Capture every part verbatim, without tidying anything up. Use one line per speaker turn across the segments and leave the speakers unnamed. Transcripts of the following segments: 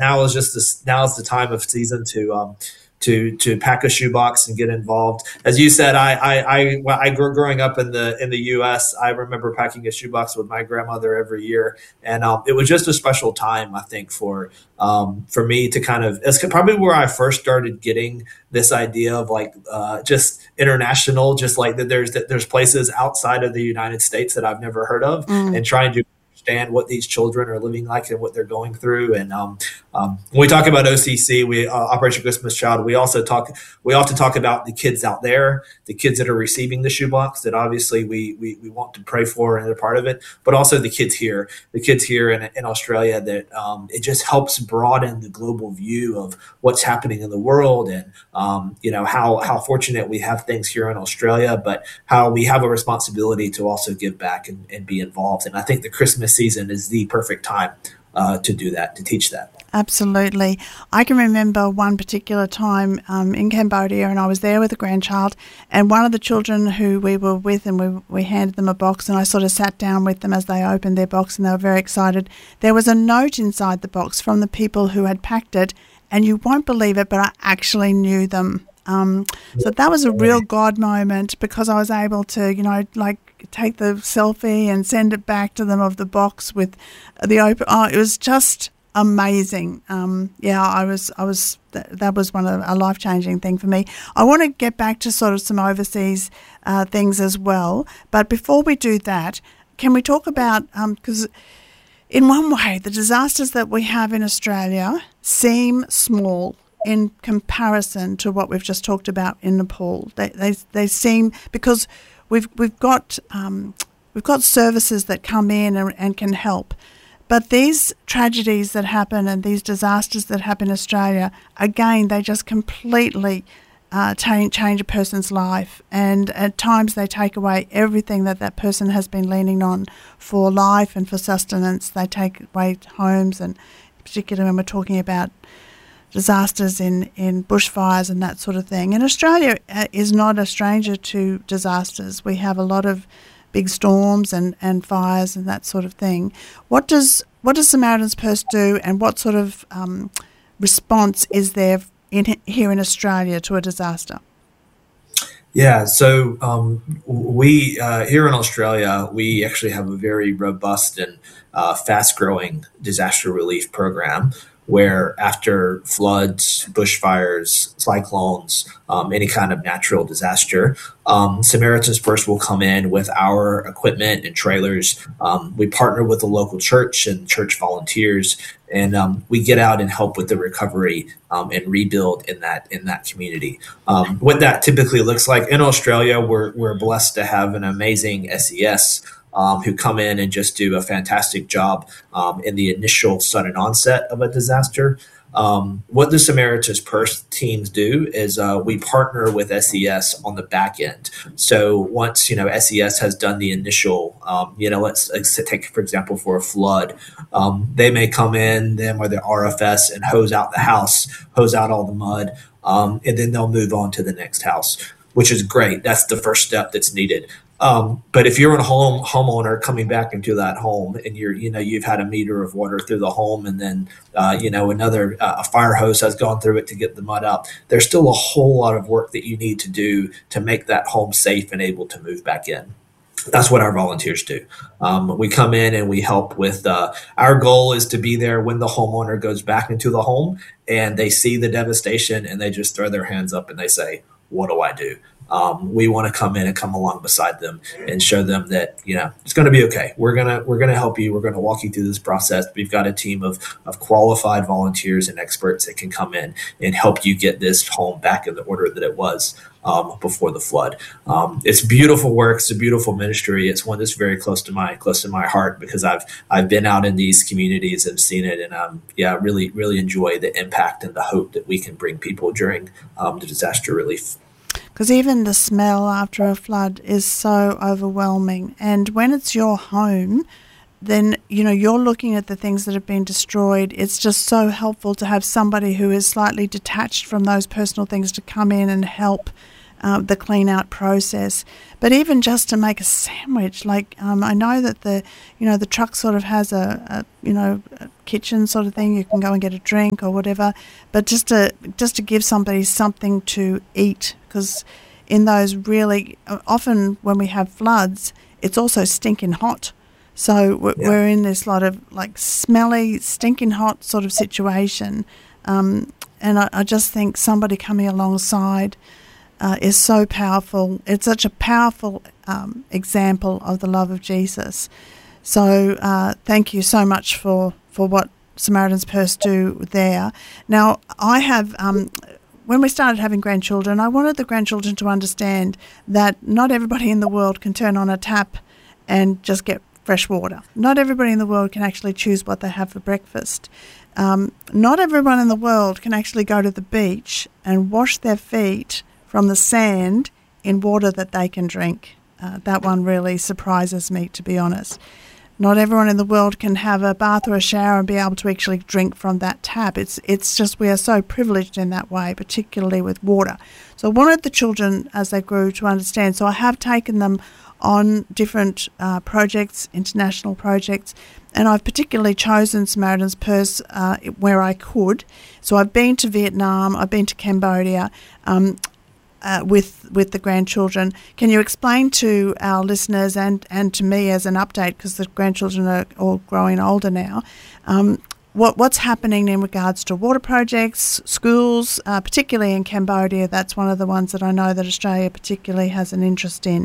now is just this, now is the time of season to, um, to to pack a shoebox and get involved. As you said, I I I, I grew growing up in the in the U S, I remember packing a shoebox with my grandmother every year, and um, it was just a special time, I think, for um, for me to kind of. It's probably where I first started getting this idea of like uh, just international, just like that. There's that there's places outside of the United States that I've never heard of, mm. and trying to understand what these children are living like and what they're going through. And um, um, when we talk about O C C, we uh, Operation Christmas Child, we also talk, we often talk about the kids out there, the kids that are receiving the shoebox that obviously we we, we want to pray for and they're part of it, but also the kids here, the kids here in, in Australia that um, it just helps broaden the global view of what's happening in the world and, um, you know, how, how fortunate we have things here in Australia, but how we have a responsibility to also give back and, and be involved. And I think the Christmas season is the perfect time uh, to do that, to teach that.
Absolutely. I can remember one particular time um, in Cambodia, and I was there with a grandchild, and one of the children who we were with, and we, we handed them a box, and I sort of sat down with them as they opened their box, and they were very excited. There was a note inside the box from the people who had packed it, and you won't believe it, but I actually knew them. Um, so that was a real God moment, because I was able to, you know, like take the selfie and send it back to them of the box with the open. Oh, it was just amazing. Um, yeah, I was, I was, th- that was one of a life-changing thing for me. I want to get back to sort of some overseas uh, things as well. But before we do that, can we talk about, because um, in one way, the disasters that we have in Australia seem small in comparison to what we've just talked about in Nepal. They they, they seem, because we've we've got um, we've got services that come in and, and can help. But these tragedies that happen and these disasters that happen in Australia, again, they just completely uh, change, change a person's life. And at times they take away everything that that person has been leaning on for life and for sustenance. They take away homes, and particularly when we're talking about disasters in, in bushfires and that sort of thing. And Australia uh, is not a stranger to disasters. We have a lot of big storms and, and fires and that sort of thing. What does what does Samaritan's Purse do, and what sort of um, response is there in here in Australia to a disaster?
Yeah, so um, we uh, here in Australia, we actually have a very robust and uh, fast-growing disaster relief program, where after floods, bushfires, cyclones, um, any kind of natural disaster, um, Samaritan's Purse will come in with our equipment and trailers. Um, we partner with the local church and church volunteers, and um, we get out and help with the recovery um, and rebuild in that in that community. Um, what that typically looks like in Australia, we're we're blessed to have an amazing S E S Um, who come in and just do a fantastic job um, in the initial sudden onset of a disaster. Um, what the Samaritan's Purse teams do is uh, we partner with S E S on the back end. So once, you know, S E S has done the initial, um, you know, let's, let's take, for example, for a flood, um, they may come in, them or the R F S, and hose out the house, hose out all the mud, um, and then they'll move on to the next house, which is great. That's the first step that's needed. Um, but if you're a home homeowner coming back into that home, and you're, you know, you've had a meter of water through the home, and then, uh, you know, another uh, a fire hose has gone through it to get the mud out, there's still a whole lot of work that you need to do to make that home safe and able to move back in. That's what our volunteers do. Um, we come in and we help with, uh, our goal is to be there when the homeowner goes back into the home and they see the devastation and they just throw their hands up and they say, what do I do? Um, we want to come in and come along beside them and show them that, you know, it's going to be okay. We're going to, we're going to help you. We're going to walk you through this process. We've got a team of, of qualified volunteers and experts that can come in and help you get this home back in the order that it was um, before the flood. Um, it's beautiful work. It's a beautiful ministry. It's one that's very close to my, close to my heart, because I've, I've been out in these communities and seen it. And, um, yeah, really, really enjoy the impact and the hope that we can bring people during um, the disaster relief.
Because even the smell after a flood is so overwhelming. And when it's your home, then, you know, you're looking at the things that have been destroyed. It's just so helpful to have somebody who is slightly detached from those personal things to come in and help uh, the clean out process. But even just to make a sandwich, like um, I know that the you know the truck sort of has a, a you know a kitchen sort of thing. You can go and get a drink or whatever. But just to just to give somebody something to eat, because in those really often when we have floods, it's also stinking hot. So we're, yeah. we're in this lot of like smelly, stinking hot sort of situation. Um, and I, I just think somebody coming alongside uh, is so powerful. It's such a powerful um, example of the love of Jesus. So uh, thank you so much for, for what Samaritan's Purse do there. Now, I have... Um, When we started having grandchildren, I wanted the grandchildren to understand that not everybody in the world can turn on a tap and just get fresh water. Not everybody in the world can actually choose what they have for breakfast. Um, not everyone in the world can actually go to the beach and wash their feet from the sand in water that they can drink. Uh, that one really surprises me, to be honest. Not everyone in the world can have a bath or a shower and be able to actually drink from that tap. It's it's just we are so privileged in that way, particularly with water. So I wanted the children, as they grew, to understand. So I have taken them on different uh, projects, international projects, and I've particularly chosen Samaritan's Purse uh, where I could. So I've been to Vietnam, I've been to Cambodia, um, Uh, with with the grandchildren. Can you explain to our listeners and, and to me as an update, because the grandchildren are all growing older now, um, what what's happening in regards to water projects, schools, uh, particularly in Cambodia? That's one of the ones that I know that Australia particularly has an interest in.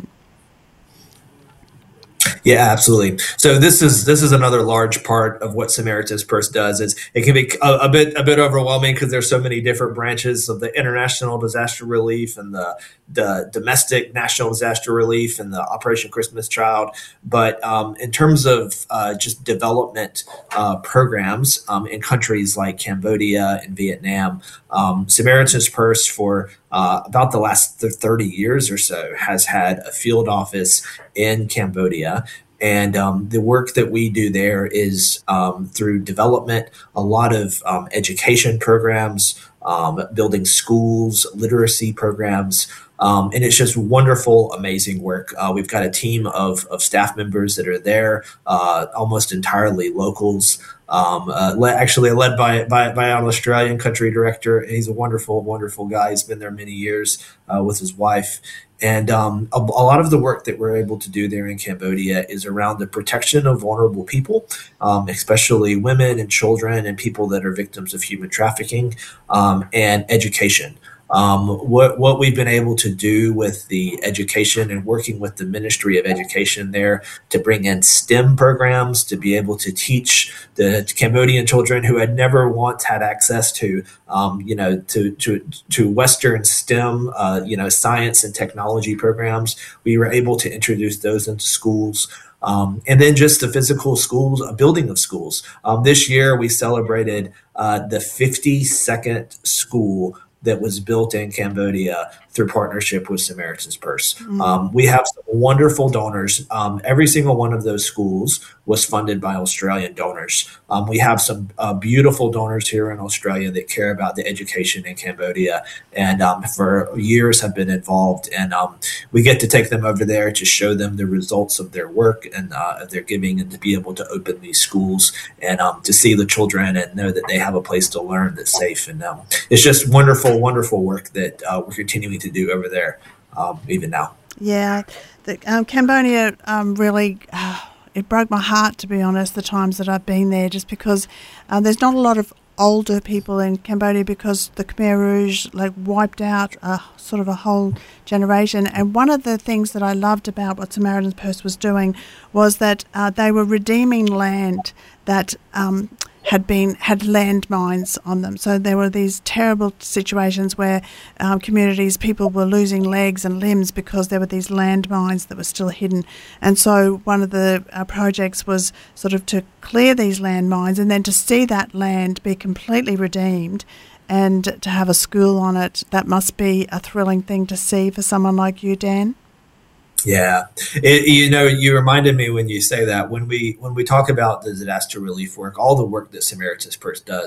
Yeah, absolutely. So this is this is another large part of what Samaritan's Purse does. Is it can be a, a bit a bit overwhelming because there's so many different branches of the international disaster relief and the the domestic national disaster relief and the Operation Christmas Child. But um, in terms of uh, just development uh, programs um, in countries like Cambodia and Vietnam, um, Samaritan's Purse for uh, about the last thirty years or so has had a field office in Cambodia. And um, the work that we do there is um, through development, a lot of um, education programs, um, building schools, literacy programs. Um, and it's just wonderful, amazing work. Uh, we've got a team of, of staff members that are there, uh, almost entirely locals, um, uh, le- actually led by, by by an Australian country director. He's a wonderful, wonderful guy. He's been there many years uh, with his wife. And um, a, a lot of the work that we're able to do there in Cambodia is around the protection of vulnerable people, um, especially women and children and people that are victims of human trafficking, um, and education. Um, what what we've been able to do with the education and working with the Ministry of Education there to bring in STEM programs to be able to teach the Cambodian children who had never once had access to, um, you know, to to to Western STEM, uh, you know, science and technology programs. We were able to introduce those into schools. Um, and then just the physical schools, a building of schools. Um, this year we celebrated uh, the fifty-second school that was built in Cambodia through partnership with Samaritan's Purse. Mm-hmm. Um, we have some wonderful donors. Um, every single one of those schools was funded by Australian donors. Um, we have some uh, beautiful donors here in Australia that care about the education in Cambodia and um, for years have been involved. And um, we get to take them over there to show them the results of their work and uh, their giving and to be able to open these schools and um, to see the children and know that they have a place to learn that's safe. And um, it's just wonderful, wonderful work that uh, we're continuing to do over there um, even now.
Yeah, the, um, Cambodia um, really, uh, it broke my heart, to be honest, the times that I've been there, just because uh, there's not a lot of older people in Cambodia because the Khmer Rouge like wiped out a, sort of a whole generation. And one of the things that I loved about what Samaritan's Purse was doing was that uh, they were redeeming land that um, had been had landmines on them. So there were these terrible situations where um, communities, people were losing legs and limbs because there were these landmines that were still hidden. And so one of the uh, projects was sort of to clear these landmines and then to see that land be completely redeemed and to have a school on it. That must be a thrilling thing to see for someone like you, Dan.
Yeah, it, you know, you reminded me when you say that when we when we talk about the disaster relief work, all the work that Samaritan's Purse does,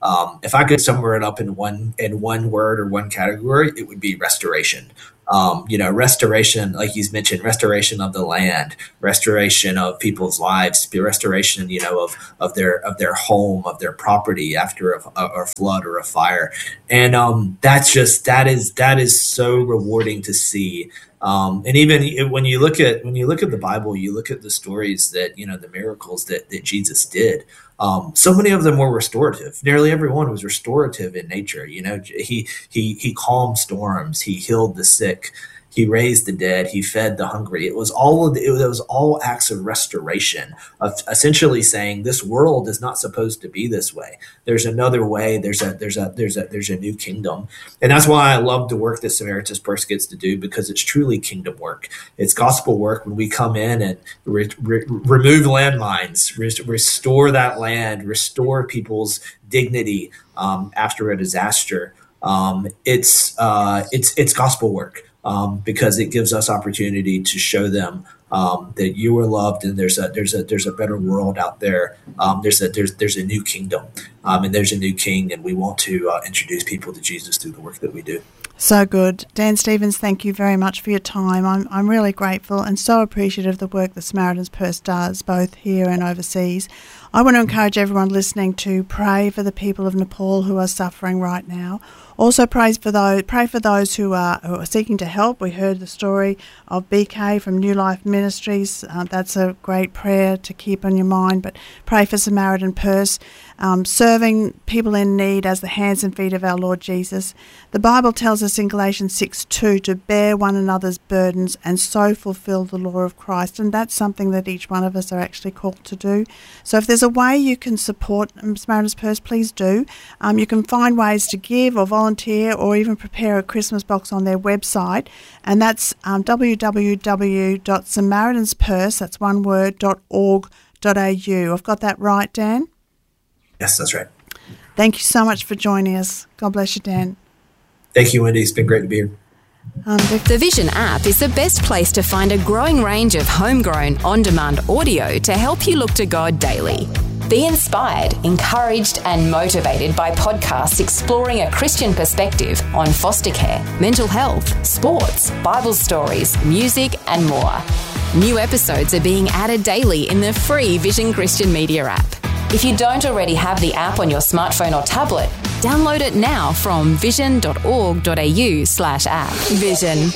Um, if I could sum it up in one in one word or one category, it would be restoration. Um, you know, restoration, like you mentioned, restoration of the land, restoration of people's lives, restoration, you know, of of their of their home, of their property after a, a, a flood or a fire, and um, that's just that is that is so rewarding to see. Um, and even when you look at when you look at the Bible, you look at the stories that, you know, the miracles that that Jesus did. Um, so many of them were restorative. Nearly everyone was restorative in nature. You know, he he he calmed storms. He healed the sick. He raised the dead. He fed the hungry. It was all of the, it was all acts of restoration, of essentially saying this world is not supposed to be this way. There's another way. There's a there's a there's a there's a new kingdom, and that's why I love the work that Samaritan's Purse gets to do, because it's truly kingdom work. It's gospel work when we come in and re, re, remove landmines, re, restore that land, restore people's dignity um, after a disaster. Um, it's uh, it's it's gospel work. Um, because it gives us opportunity to show them um, that you are loved, and there's a there's a there's a better world out there. Um, there's a there's there's a new kingdom, um, and there's a new king, and we want to uh, introduce people to Jesus through the work that we do.
So good. Dan Stevens, thank you very much for your time. I'm I'm really grateful and so appreciative of the work the Samaritan's Purse does, both here and overseas. I want to encourage everyone listening to pray for the people of Nepal who are suffering right now. Also pray for those, pray for those who are, who are seeking to help. We heard the story of B K from New Life Ministries. Uh, that's a great prayer to keep on your mind. But pray for Samaritan Purse, um, serving people in need as the hands and feet of our Lord Jesus. The Bible tells us in Galatians six two to bear one another's burdens and so fulfill the law of Christ. And that's something that each one of us are actually called to do. So if there's a way you can support Samaritan's Purse, please do. Um, you can find ways to give or volunteer volunteer or even prepare a Christmas box on their website, and that's um, w w w dot samaritans purse, that's one word, dot org dot a u. I've got that right, Dan?
Yes, that's right.
Thank you so much for joining us. God bless you, Dan.
Thank you, Wendy. It's been great to be here.
Um, the Vision app is the best place to find a growing range of homegrown, on-demand audio to help you look to God daily. Be inspired, encouraged and motivated by podcasts exploring a Christian perspective on foster care, mental health, sports, Bible stories, music and more. New episodes are being added daily in the free Vision Christian Media app. If you don't already have the app on your smartphone or tablet, download it now from vision dot org dot a u slash app. Vision.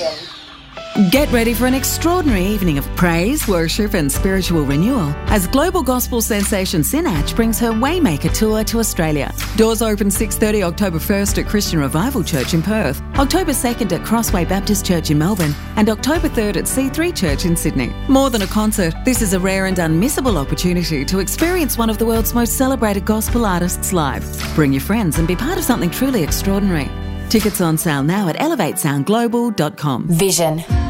Get ready for an extraordinary evening of praise, worship and spiritual renewal as global gospel sensation Sinach brings her Waymaker Tour to Australia. Doors open six thirty October first at Christian Revival Church in Perth, October second at Crossway Baptist Church in Melbourne and October third at C three Church in Sydney. More than a concert, this is a rare and unmissable opportunity to experience one of the world's most celebrated gospel artists live. Bring your friends and be part of something truly extraordinary. Tickets on sale now at elevate sound global dot com.
Vision.